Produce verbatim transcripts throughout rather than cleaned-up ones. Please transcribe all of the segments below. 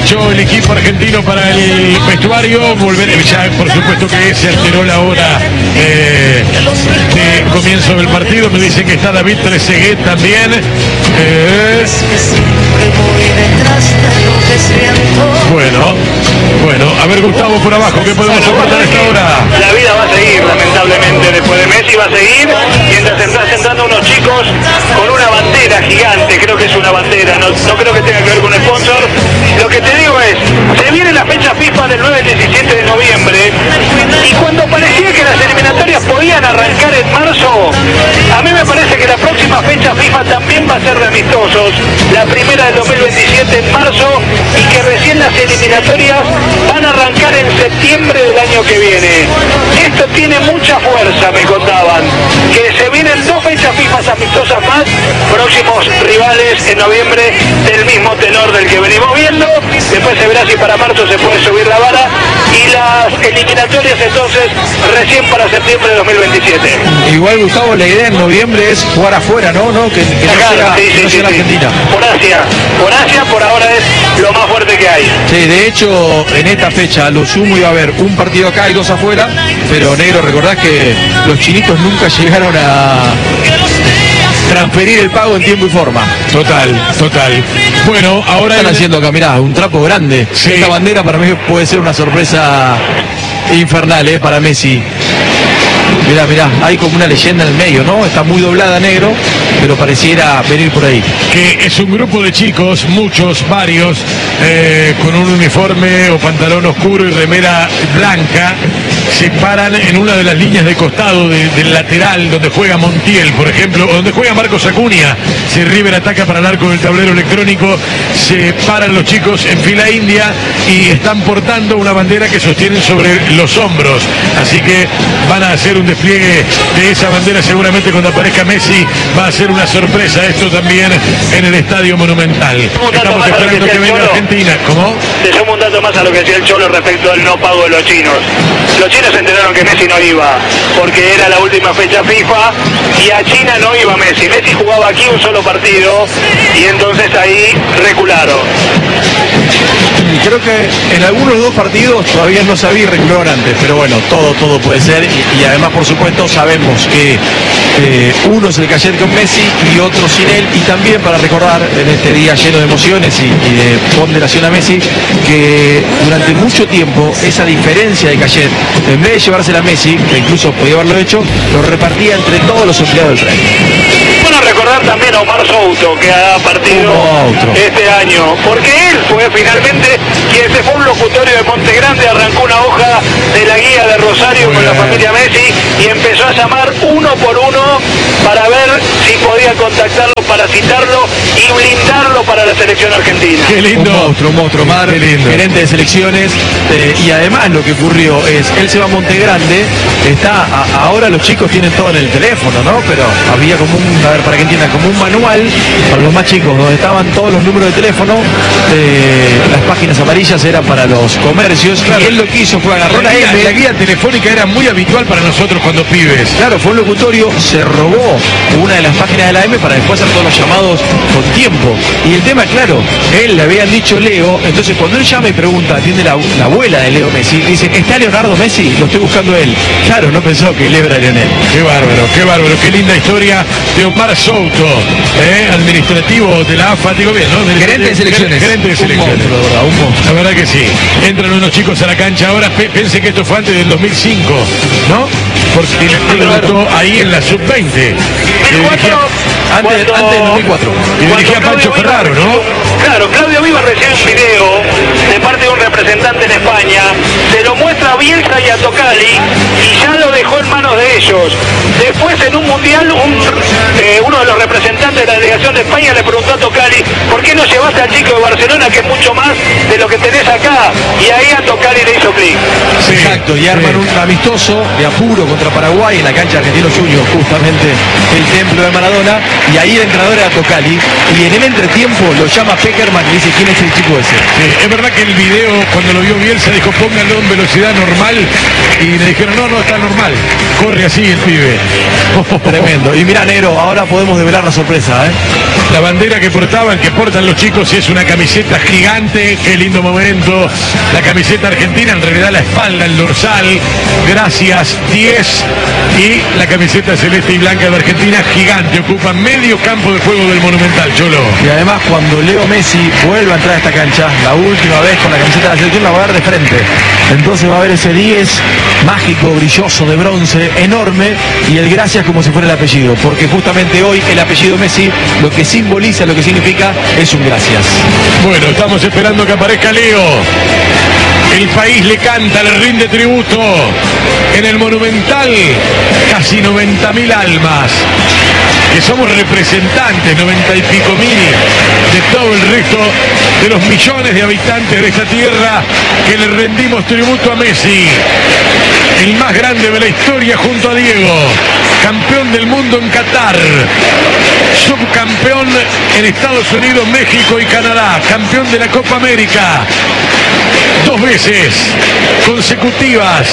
marchó el equipo argentino para el vestuario. Volver, ya por supuesto que se alteró la hora eh, de comienzo del partido. Me dicen que está David Trezeguet también. Eh, bueno, bueno, a ver Gustavo por abajo, ¿qué podemos aportar a esta hora? La vida va a seguir, lamentablemente, después de Messi va a seguir, mientras están sentando unos chicos con una bandera gigante, creo que es una bandera, no, no creo que tenga que ver con un sponsor. Lo que te digo es, se viene la fecha FIFA del nueve al diecisiete de noviembre, y cuando parecía que las eliminatorias podían arrancar en marzo, a mí me parece que la próxima fecha FIFA también va a ser de amistosos, la primera del dos mil veintisiete en marzo, y que recién las eliminatorias van a arrancar en septiembre del año que viene. Esto tiene mucha fuerza, me contaban, que se vienen dos fechas FIFA amistosas más, próximos rivales en noviembre del mismo tenor del que venimos viendo, después se verá si para marzo se puede subir la vara, y las eliminatorias entonces recién para septiembre de dos mil veintisiete. Igual, Gustavo, la idea en noviembre es jugar afuera, ¿no? ¿No? Que, que Acá, no sea, sí, que sí, no sí, sea la sí. Argentina. Por Asia, por Asia por ahora es lo más fuerte que hay. Sí, de hecho, en esta fecha, a lo sumo iba a haber un partido acá y dos afuera, pero negro, recordás que los chinitos nunca llegaron a transferir el pago en tiempo y forma. Total, total. Bueno, ahora Están el- haciendo acá, mirá, un trapo grande. Sí. Esta bandera para mí puede ser una sorpresa infernal, ¿eh? Para Messi. Mirá, mirá, hay como una leyenda en el medio, ¿no? Está muy doblada, negro, pero pareciera venir por ahí. que es un grupo de chicos, muchos, varios, eh, con un uniforme o pantalón oscuro y remera blanca, se paran en una de las líneas de costado de- del lateral donde juega Montiel, por ejemplo, o donde juega Marcos Acuña. Si River ataca para el arco del tablero electrónico, se paran los chicos en fila india y están portando una bandera que sostienen sobre los hombros. Así que van a hacer un despliegue de esa bandera seguramente cuando aparezca Messi. Va a ser una sorpresa esto también en el Estadio Monumental. Estamos esperando que venga Argentina. ¿Cómo? Te sumo un dato más a lo que decía el Cholo respecto al no pago de los chinos. Los chinos se enteraron que Messi no iba, porque era la última fecha FIFA, y a China no iba Messi. Messi jugaba aquí un solo partido, y entonces ahí recularon. Y creo que en algunos dos partidos todavía no sabía y recularon antes, pero bueno, todo, todo puede ser. Y, y además, por supuesto, sabemos que eh, uno es el que ayer con Messi y otro sin él. Y también para recordar en este día lleno de emociones y, y de ponderación a Messi, que durante mucho tiempo esa diferencia de que ayer, en vez de llevársela a Messi, que incluso podía haberlo hecho, lo repartía entre todos los empleados del tren. Bueno, recordar también a Omar Souto, que ha partido Otro. este año, porque él fue finalmente quien se fue a un locutorio de Monte Grande, arrancó una hoja de la guía de Rosario con la familia Messi y empezó a llamar uno por uno para ver si podía contactarlo, para citarlo y blindarlo para la selección argentina. Qué lindo. Un monstruo, un monstruo, Mar, Qué lindo. gerente de selecciones, eh, y además lo que ocurrió es, él se va a Monte Grande, está, a- ahora los chicos tienen todo en el teléfono, ¿no? Pero había como un, a ver, para que entiendan, como un manual para los más chicos, donde estaban todos los números de teléfono, eh, las páginas amarillas eran para los comercios, y él lo que hizo fue agarrar La la guía, M. la guía telefónica era muy habitual para nosotros cuando pibes. Claro, fue un locutorio, se robó una de las páginas de la M para después hacer todos los llamados con tiempo. Y el tema, claro, él le habían dicho Leo, entonces cuando él llama y pregunta, atiende la, la abuela de Leo Messi, dice, ¿está Leonardo Messi? Lo estoy buscando a él. Claro, no pensó que Leo era Lionel. Qué bárbaro, qué bárbaro, qué linda historia de Omar Souto, ¿eh? administrativo de la A F A, digo bien, ¿no? Del- Gerente de selecciones. Gerente de Un selecciones. monstruo, de verdad, un monstruo. La verdad que sí. Entran unos chicos a la cancha ahora, pe- pensé que esto fue antes del dos mil cinco, ¿no? Porque él debutó ahí en la sub veinte. Que dirigía- Antes, antes del dos mil cuatro. Y dirigía Cuando Pancho Claudio Viva Ferraro, ¿no? recibe- Claro, Claudio Viva recibe un video de parte de un representante en España, se lo muestra a Bielsa y a Tocali y ya lo dejó en manos de ellos. Después en un mundial, un, eh, uno de los representantes de la delegación de España le preguntó a Tocali, ¿por qué no llevaste al chico de Barcelona que es mucho más de lo que tenés acá? Y ahí a Tocali le hizo clic. Sí, Exacto, y arman sí. un amistoso de apuro contra Paraguay en la cancha de Argentino Juniors, justamente el templo de Maradona, y ahí el entrenador era Tocali, y en el entretiempo lo llama Peckerman y dice, ¿quién es el chico ese? Sí, es verdad que el video cuando lo vio Bielsa, dijo pónganlo en velocidad normal y le dijeron no, no está normal, corre así el pibe. Tremendo. Y mira, Negro, ahora podemos develar la sorpresa, ¿eh? La bandera que portaban, que portan los chicos, es una camiseta gigante, qué lindo momento. La camiseta argentina, en realidad la espalda, el dorsal, gracias diez, y la camiseta celeste y blanca de Argentina, gigante, ocupa medio campo de juego del Monumental, Cholo. Y además cuando Leo Messi vuelva a entrar a esta cancha, la última vez con la camiseta de la selección, la va a ver de frente. Entonces va a haber ese diez mágico, brilloso, de bronce, enorme, y el gracias como si fuera el apellido, porque justamente hoy el apellido Messi lo que simboliza, lo que significa, es un gracias. Bueno, estamos esperando que aparezca Leo. El país le canta, le rinde tributo. En el Monumental, casi noventa mil almas, que somos representantes, noventa y pico mil, de todo el resto de los millones de habitantes de esta tierra, que le rendimos tributo a Messi, el más grande de la historia junto a Diego, campeón del mundo en Qatar, subcampeón en Estados Unidos, México y Canadá, campeón de la Copa América, dos veces consecutivas,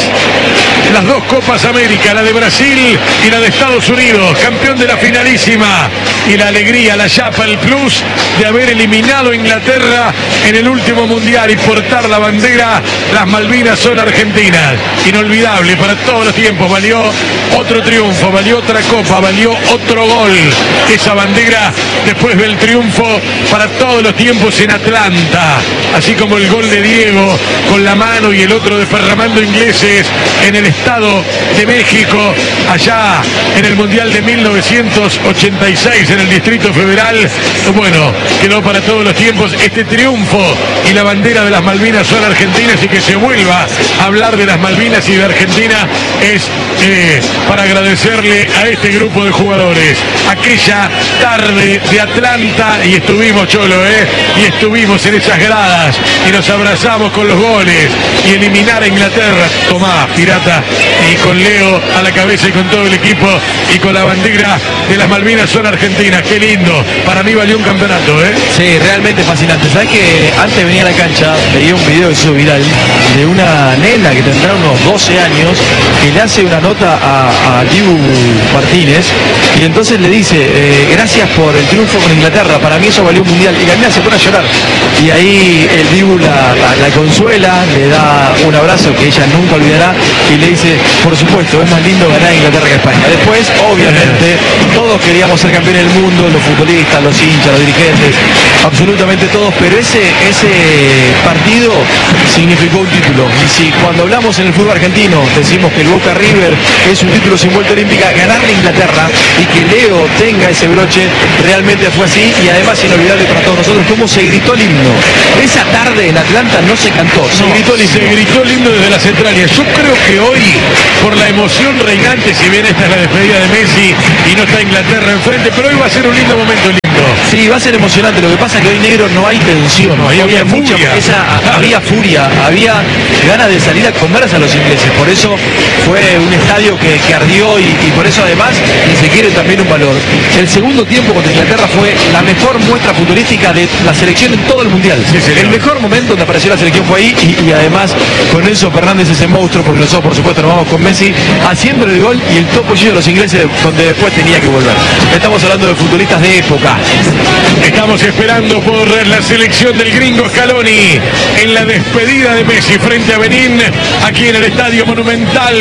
las dos Copas América, la de Brasil y la de Estados Unidos, campeón de la finalísima, y la alegría, la chapa, el plus de haber eliminado a Inglaterra en el último mundial y portar la bandera. Las Malvinas son argentinas, inolvidable para todos los tiempos, valió otro triunfo, valió otra copa, valió otro gol, esa bandera después del triunfo para todos los tiempos en Atlanta, así como el gol de Diego con la mano y el otro desparramando ingleses en el Estado de México, allá en el Mundial de mil novecientos ochenta y seis en el Distrito Federal. Bueno, quedó para todos los tiempos este triunfo, y la bandera de las Malvinas son argentinas, y que se vuelva a hablar de las Malvinas y de Argentina es eh, para agradecerle a este grupo de jugadores. Aquella tarde de Atlanta, y estuvimos, Cholo, eh, y estuvimos en esas gradas y nos abrazamos con los goles y eliminar a Inglaterra. Tomá, pirata, y con Leo a la cabeza y con todo el equipo y con la bandera de las Malvinas son argentinas. Qué lindo, para mí valió un campeonato, ¿eh? Sí, realmente fascinante. ¿Sabes que antes venía a la cancha, veía un video que se hizo viral de una nena que tendrá unos doce años, que le hace una nota a, a Dibu Martínez, y entonces le dice, eh, gracias por el triunfo con Inglaterra, para mí eso valió un mundial, y la nena se pone a llorar, y ahí el Dibu la, la, la consuela, le da un abrazo que ella nunca olvidará, y le dice, por supuesto, es más lindo ganar a Inglaterra que España. Después, obviamente, todos queríamos ser campeones del mundo, los futbolistas, los hinchas, los dirigentes, absolutamente todos, pero ese, ese partido significó un título. Y si cuando hablamos en el fútbol argentino decimos que el Boca River es un título sin vuelta olímpica, ganarle a Inglaterra y que Leo tenga ese broche, realmente fue así, y además inolvidable para todos nosotros cómo se gritó el himno. Esa tarde en Atlanta no se cantó, se No, gritó el himno. Se gritó el himno desde la centralia. Yo creo que hoy, por la emoción reinante, si bien esta es la despedida de Messi y no está Inglaterra enfrente, pero hoy va a ser un lindo momento lindo. Sí, va a ser emocionante. Lo que pasa es que hoy, Negro, no hay tensión. No, ahí había mucha, furia. esa- había furia, había ganas de salir a comerse a los ingleses. Por eso fue un estadio que, que ardió, y, y por eso además se quiere también un valor. El segundo tiempo contra Inglaterra fue la mejor muestra futbolística de la selección en todo el mundial. Sí, señor. El mejor momento donde apareció la selección fue ahí, y, y además con Enzo Fernández, ese monstruo, porque nosotros por supuesto nos vamos con Messi, haciendo el gol y el topo de los ingleses donde después tenía que volver. Estamos hablando de futbolistas de época. Estamos esperando por la selección del gringo Scaloni en la despedida de Messi frente a Benín, aquí en el Estadio Monumental.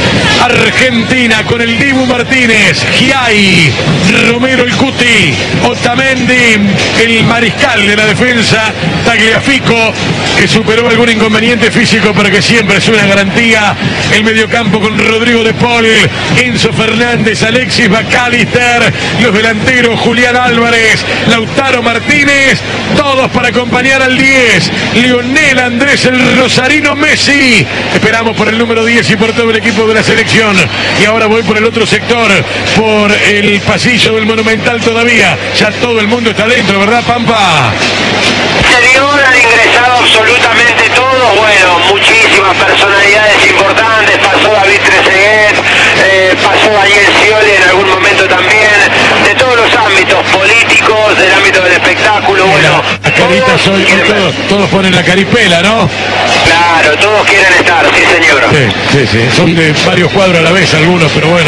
Argentina con el Dibu Martínez, Giai, Romero el Cuti, Otamendi, el mariscal de la defensa, Tagliafico, que superó algún inconveniente físico pero que siempre es una garantía. El mediocampo con Rodrigo de Paul, Enzo Fernández, Alexis McAllister, los delanteros Julián Álvarez, Lautaro Martínez, todos para acompañar al diez, Lionel Andrés el Rosarino Messi. Esperamos por el número diez y por todo el equipo de la selección. Y ahora voy por el otro sector, por el pasillo del Monumental todavía. Ya todo el mundo está dentro, ¿verdad, Pampa? Se dio, han ingresado absolutamente todos, bueno, muchísimas personalidades importantes, pasó David Trezeguet, eh, pasó Daniel Scioli en algún momento también, de todos los ámbitos políticos, del ámbito del espectáculo, bueno, Acá caritas hoy, hoy todos, todos ponen la caripela, ¿no? Claro, todos quieren estar, sí señor. Sí, sí, sí. Son de varios cuadros a la vez algunos, pero bueno.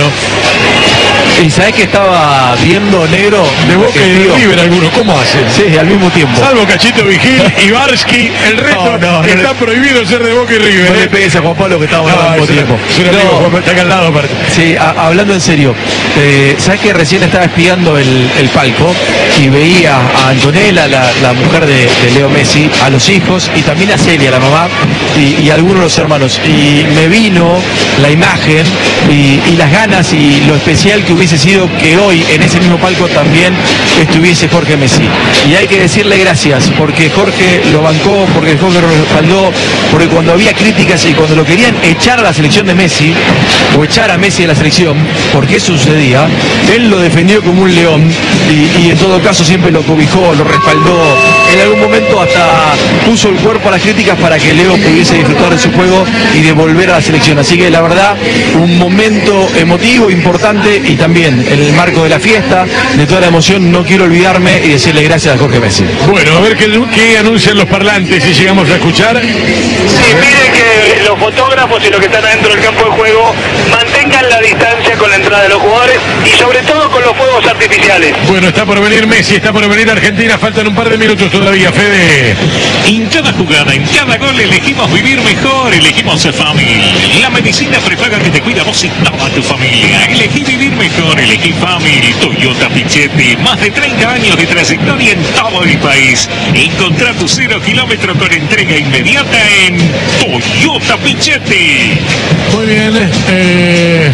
Y sabés que estaba viendo, negro, De Boca y de digo, River algunos, ¿cómo hacen? Sí, al mismo tiempo. Salvo Cachito Vigil y Barsky, el resto No, no, no está le- prohibido ser de Boca y River. No ¿eh? le pegues a Juan Pablo que estamos No, al mismo es un- tiempo. es un amigo, No, Juan, está acá al lado aparte. sí, a- hablando en serio, eh, ¿sabes que recién estaba espiando el, el palco y veía a Antonella, la, la mujer de, de Leo Messi, a los hijos y también a Celia, la mamá, y, y algunos de los hermanos? Y me vino la imagen y, y las ganas y lo especial que hubiese sido que hoy en ese mismo palco también estuviese Jorge Messi. Y hay que decirle gracias, porque Jorge lo bancó, porque Jorge lo respaldó, porque cuando había críticas y cuando lo querían echar a la selección de Messi, o echar a Messi de la selección, porque eso sucedía, él lo defendió como un león y, y en todo caso siempre lo cobijó, lo respaldó, en algún momento hasta puso el cuerpo a las críticas para que Leo pudiese disfrutar de su juego y de volver a la selección. Así que la verdad, un momento emotivo, importante, y también en el marco de la fiesta, de toda la emoción, no quiero olvidarme y decirle gracias a Jorge Messi. Bueno, a ver qué, qué anuncian los parlantes si llegamos a escuchar. Sí, pide que los fotógrafos y los que están adentro del campo de juego mantengan la distancia con la entrada de los jugadores y sobre todo con los fuegos artificiales. Bueno, está por venir Messi, está por venir Argentina, faltan un par de minutos todavía, Fede. En cada jugada, en cada gol elegimos vivir mejor, elegimos Family. La medicina prepaga que te cuida a vos y toda tu familia. Elegí vivir mejor, elegí Family. Toyota Pichetti, más de treinta años de trayectoria en todo el país. Encontrá tu cero kilómetro con entrega inmediata en Toyota Pichetti. Muy bien. Eh...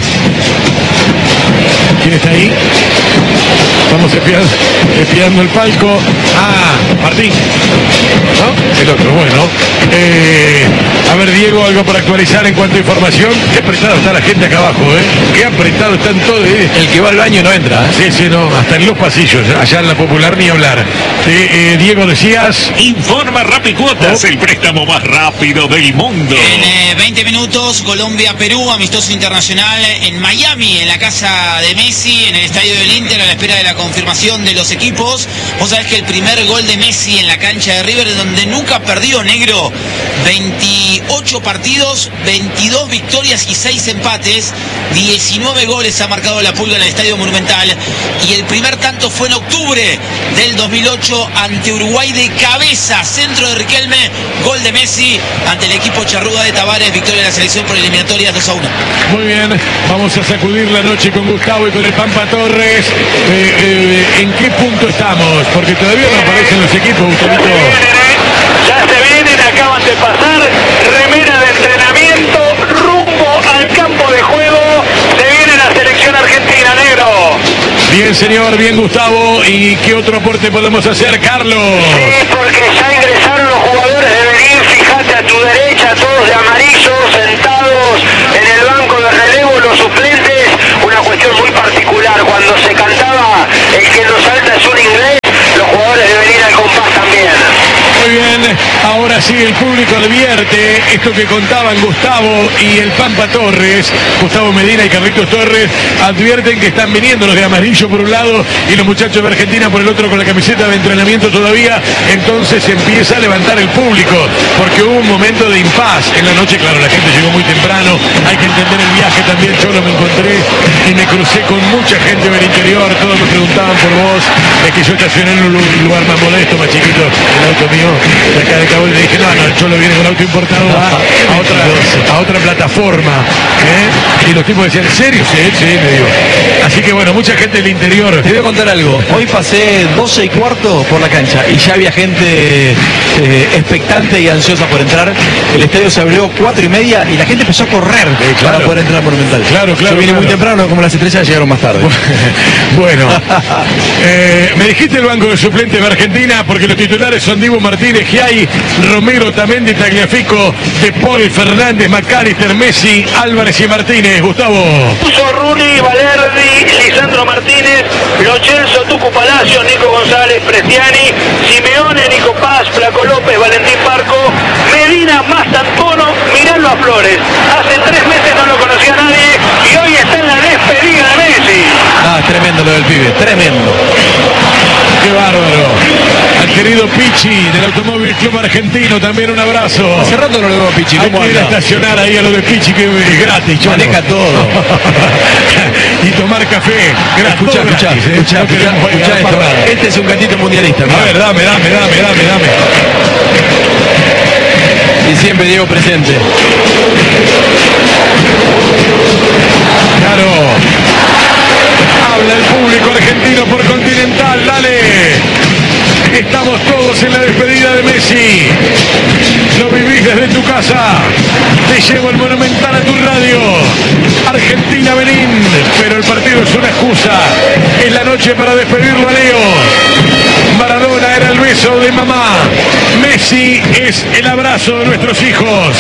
¿Quién está ahí? Vamos espiando, espiando el palco. Ah, Martín. ¿No? El otro, bueno. Eh, a ver, Diego, algo para actualizar en cuanto a información. Qué apretado está la gente acá abajo, ¿eh? Qué apretado están todos. ¿eh? El que va al baño no entra, ¿eh? Sí, sí, no, hasta en los pasillos, allá en la Popular ni hablar. Eh, eh, Diego, decías... Informa Rapicuotas, el préstamo más rápido del mundo. En eh, veinte minutos, Colombia-Perú, amistoso internacional en Miami, en la casa de Messi, en el estadio del Inter, a la espera de la confirmación de los equipos. Vos sabés que el primer gol de Messi en la cancha de River, donde nunca perdió, negro, veintiocho partidos, veintidós victorias y seis empates, diecinueve goles ha marcado la Pulga en el Estadio Monumental, y el primer tanto fue en octubre del dos mil ocho ante Uruguay de cabeza, centro de Riquelme, gol de Messi ante el equipo charrúa de Tavares, victoria de la selección por eliminatorias dos a uno. Muy bien, vamos a sacudir la noche con Gustavo y con el Pampa Torres. Eh, eh, ¿En qué punto estamos? Porque todavía no aparecen los equipos, Gustavito. Ya se vienen, acaban de pasar, remera de entrenamiento, rumbo al campo de juego, se viene la selección argentina, negro. Bien, señor, bien, Gustavo. ¿Y qué otro aporte podemos hacer, Carlos? Sí, porque ya ingresaron los jugadores de venir, fíjate a tu derecha, todos de amarillo, sentados en el banco de relevo, los suplentes, una cuestión muy particular, cuando se cantaba el que nos salta es un inglés, los jugadores de venir al compás también. Muy bien, ahora sí el público advierte esto que contaban Gustavo y el Pampa Torres, Gustavo Medina y Carlitos Torres, advierten que están viniendo los de amarillo por un lado y los muchachos de Argentina por el otro con la camiseta de entrenamiento todavía, entonces empieza a levantar el público, porque hubo un momento de impas en la noche, claro, la gente llegó muy temprano, hay que entender el viaje también, yo lo me encontré y me crucé con mucha gente del interior, todos me preguntaban por vos, es que yo estacioné en un lugar más modesto, más chiquito, el auto mío, de acá de Cabo, y le dije, no, no, el Cholo viene con auto importado, va a otra, a otra plataforma, ¿eh? Y los tipos decían, ¿en serio? Sí, sí, me digo. Así que bueno, mucha gente del interior. Te voy a contar algo. Hoy pasé doce y cuarto por la cancha y ya había gente eh, expectante y ansiosa por entrar. El estadio se abrió cuatro y media y la gente empezó a correr Eh, claro. para poder entrar al Monumental. Claro, claro, Yo vine claro. muy temprano, como las estrellas llegaron más tarde. Bueno, eh, me dijiste el banco de suplentes de Argentina porque los titulares son Dibu Martínez, Giai, Romero, Tamendi, Tagliafico, De Paul, Fernández, McAllister, Messi, Álvarez y Martínez. Gustavo. Puso Rulli, Valerdi, Lisandro Martínez, Lo Celso, Tucu Palacios, Nico González, Prestiani, Simeone, Nico Paz, Flaco López, Valentín Parco, Medina, Mastantuono, miralo a Flores. Hace tres meses no lo conocía nadie y hoy está en la despedida de Messi. Ah, es tremendo lo del pibe, tremendo. Qué bárbaro. Al querido Pichi de la Automóvil Club Argentino, también un abrazo. Hace rato no lo veo a Pichi, Hay ¿cómo que ir a anda? estacionar ahí a lo de Pichi, que es gratis, Cholo. Maneja todo. Y tomar café. Gratis, Escucha, todo escucha, gratis, ¿eh? escucha, No escucha, queremos escucha pagar esto. nada. Este es un gatito mundialista. mirá. A ver, dame, dame, dame, dame, dame. Y siempre Diego presente. Claro. Habla el público argentino por Continental, dale. Estamos todos en la despedida de Messi. Lo vivís desde tu casa. Te llevo el Monumental a tu radio. Argentina, Benín. Pero el partido es una excusa. Es la noche para despedirlo a Leo. Maradona era el beso de mamá. Messi es el abrazo de nuestros hijos.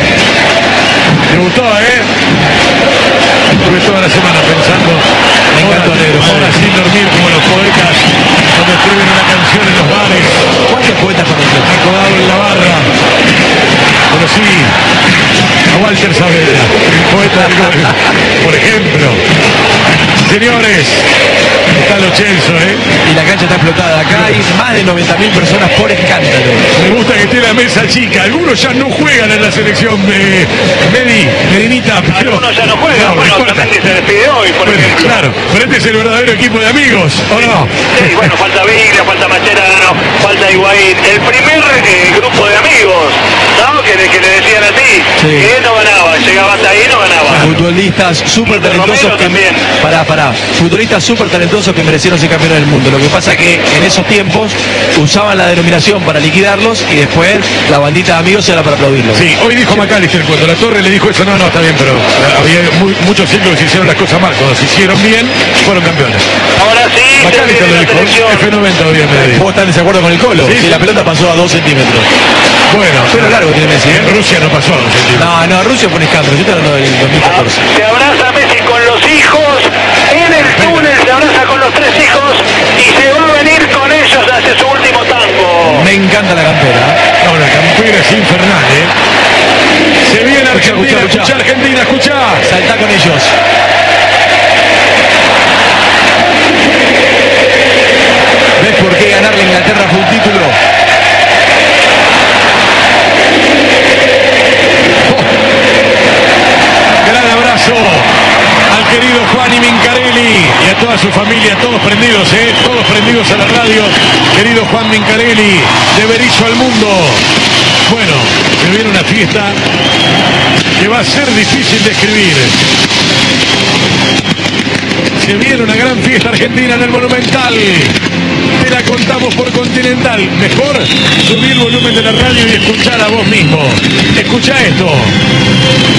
¿Te gustó, eh? Estuve toda la semana pensando. Me encantó, Ahora, negro, ahora sí. sin dormir como los poetas cuando escriben una canción en los bares. ¿Cuántos poetas conoces? Acodado en la barra. Conocí a Walter Saavedra, el poeta del gol, por ejemplo. Señores, está Lo Celso, ¿eh? Y la cancha está explotada. Acá hay más de noventa mil personas por escándalo. Me gusta que esté la mesa chica. Algunos ya no juegan en la selección de Medi, Medinita, pero... Algunos ya no juegan, No, no bueno, importa. Otamendi se despide hoy, por Pero, ejemplo. claro, pero este es el verdadero equipo de amigos, ¿o no? Sí, bueno, falta Viglia, falta Mascherano, falta Higuaín. El primer eh, grupo de amigos, ¿no? Que, le- que le decían así, Sí. que no ganaba, llegaba hasta ahí y no ganaba. Futbolistas súper talentosos Romero que también. Pará, pará. Futbolistas súper talentosos que merecieron ser campeones del mundo. Lo que pasa que en esos tiempos usaban la denominación para liquidarlos y después la bandita de amigos era para aplaudirlos. Sí, hoy dijo McAllister, cuando la Torre le dijo eso, no, no, está bien, pero había muy- muchos ciclos que se hicieron las cosas mal. Cuando se hicieron bien, fueron campeones. Ahora sí, se McAllister viene lo la dijo, selección. F noventa hoy en Medellín. ¿Vos estás en desacuerdo con el Colo? Sí, Si sí. la pelota pasó a dos centímetros. Bueno, Pero largo tiene Messi, ¿eh? en Rusia no pasó, no sé, tío. No, no, Rusia fue un escándalo. Yo estoy hablando del dos mil catorce. Se abraza Messi con los hijos, en el túnel se abraza con los tres hijos y se va a venir con ellos hacia su último tango. Me encanta la campera. No, la campera es infernal, ¿eh? Se viene Argentina, escucha, escucha Argentina, escucha. Saltá con ellos. ¿Ves por qué ganarle a Inglaterra fue un título? Gran abrazo al querido Juan y Mincarelli y a toda su familia, todos prendidos, ¿eh? Todos prendidos a la radio. Querido Juan Mincarelli, de Berizo al Mundo. Bueno, se viene una fiesta que va a ser difícil de escribir. Se viene una gran fiesta argentina en el Monumental. Te la contamos por Continental. Mejor subir el volumen de la radio y escuchar a vos mismo. Escucha esto.